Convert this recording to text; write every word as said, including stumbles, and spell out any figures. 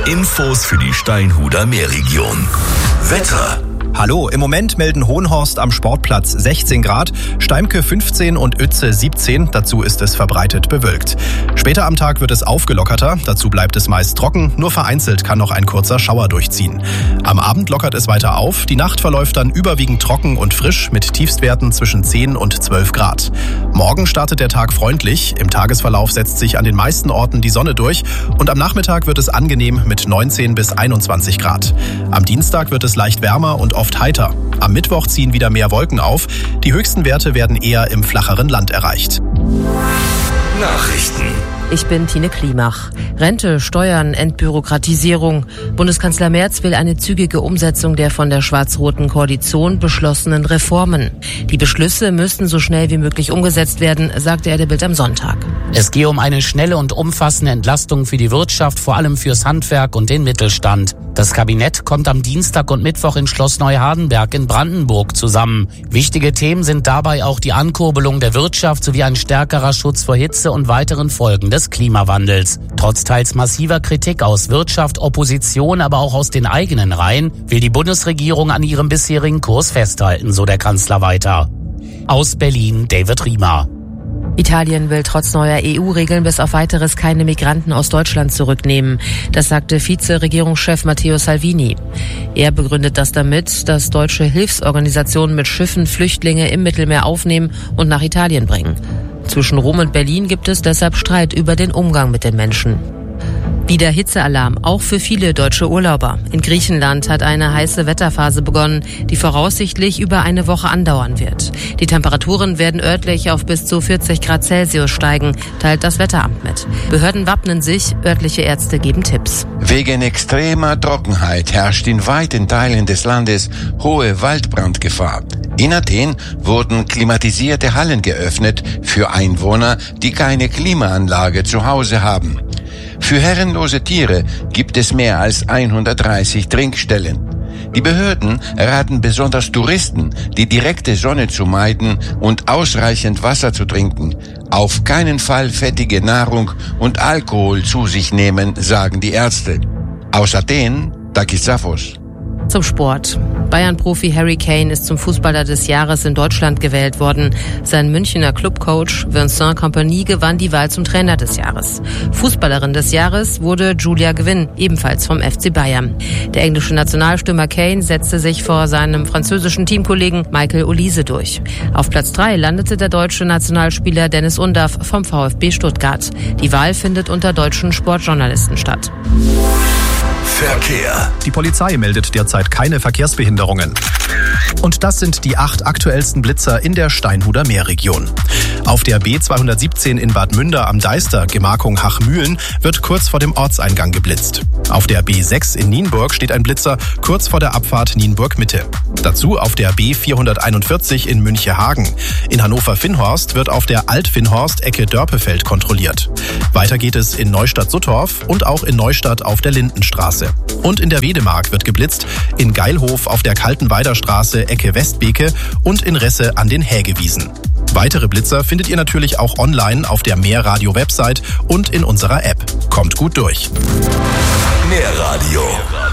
Infos für die Steinhuder Meerregion. Wetter. Hallo, im Moment melden Hohenhorst am Sportplatz sechzehn Grad, Steimke fünfzehn und Uetze siebzehn, dazu ist es verbreitet bewölkt. Später am Tag wird es aufgelockerter, dazu bleibt es meist trocken, nur vereinzelt kann noch ein kurzer Schauer durchziehen. Am Abend lockert es weiter auf, die Nacht verläuft dann überwiegend trocken und frisch mit Tiefstwerten zwischen zehn und zwölf Grad. Morgen startet der Tag freundlich, im Tagesverlauf setzt sich an den meisten Orten die Sonne durch und am Nachmittag wird es angenehm mit neunzehn bis einundzwanzig Grad. Am Dienstag wird es leicht wärmer und oft heiter. Am Mittwoch ziehen wieder mehr Wolken auf. Die höchsten Werte werden eher im flacheren Land erreicht. Nachrichten. Ich bin Tine Klimach. Rente, Steuern, Entbürokratisierung. Bundeskanzler Merz will eine zügige Umsetzung der von der schwarz-roten Koalition beschlossenen Reformen. Die Beschlüsse müssten so schnell wie möglich umgesetzt werden, sagte er der Bild am Sonntag. Es gehe um eine schnelle und umfassende Entlastung für die Wirtschaft, vor allem fürs Handwerk und den Mittelstand. Das Kabinett kommt am Dienstag und Mittwoch in Schloss Neuhardenberg in Brandenburg zusammen. Wichtige Themen sind dabei auch die Ankurbelung der Wirtschaft sowie ein stärkerer Schutz vor Hitze und weiteren Folgen des Klimawandels. Trotz teils massiver Kritik aus Wirtschaft, Opposition, aber auch aus den eigenen Reihen, will die Bundesregierung an ihrem bisherigen Kurs festhalten, so der Kanzler weiter. Aus Berlin, David Riemer. Italien will trotz neuer E U-Regeln bis auf Weiteres keine Migranten aus Deutschland zurücknehmen. Das sagte Vize-Regierungschef Matteo Salvini. Er begründet das damit, dass deutsche Hilfsorganisationen mit Schiffen Flüchtlinge im Mittelmeer aufnehmen und nach Italien bringen. Zwischen Rom und Berlin gibt es deshalb Streit über den Umgang mit den Menschen. Wieder Hitzealarm, auch für viele deutsche Urlauber. In Griechenland hat eine heiße Wetterphase begonnen, die voraussichtlich über eine Woche andauern wird. Die Temperaturen werden örtlich auf bis zu vierzig Grad Celsius steigen, teilt das Wetteramt mit. Behörden wappnen sich, örtliche Ärzte geben Tipps. Wegen extremer Trockenheit herrscht in weiten Teilen des Landes hohe Waldbrandgefahr. In Athen wurden klimatisierte Hallen geöffnet für Einwohner, die keine Klimaanlage zu Hause haben. Für herrenlose Tiere gibt es mehr als hundertdreißig Trinkstellen. Die Behörden raten besonders Touristen, die direkte Sonne zu meiden und ausreichend Wasser zu trinken. Auf keinen Fall fettige Nahrung und Alkohol zu sich nehmen, sagen die Ärzte. Aus Athen, Takis Safos. Zum Sport. Bayern-Profi Harry Kane ist zum Fußballer des Jahres in Deutschland gewählt worden. Sein Münchner Clubcoach Vincent Kompany gewann die Wahl zum Trainer des Jahres. Fußballerin des Jahres wurde Julia Gwynn, ebenfalls vom F C Bayern. Der englische Nationalstürmer Kane setzte sich vor seinem französischen Teamkollegen Michael Olise durch. Auf Platz drei landete der deutsche Nationalspieler Dennis Undaff vom VfB Stuttgart. Die Wahl findet unter deutschen Sportjournalisten statt. Verkehr. Die Polizei meldet derzeit keine Verkehrsbehinderungen. Und das sind die acht aktuellsten Blitzer in der Steinhuder Meerregion. Auf der B zweihundertsiebzehn in Bad Münder am Deister, Gemarkung Hachmühlen, wird kurz vor dem Ortseingang geblitzt. Auf der B sechs in Nienburg steht ein Blitzer kurz vor der Abfahrt Nienburg-Mitte. Dazu auf der B vierhunderteinundvierzig in Münchehagen. In Hannover-Finnhorst wird auf der Alt-Finnhorst Ecke Dörpefeld kontrolliert. Weiter geht es in Neustadt-Suttorf und auch in Neustadt auf der Lindenstraße. Und in der Wedemark wird geblitzt, in Geilhof auf der Kaltenweider Straße Ecke Westbeke und in Resse an den Hägewiesen. Weitere Blitzer findet ihr natürlich auch online auf der Meerradio-Website und in unserer App. Kommt gut durch. Meerradio.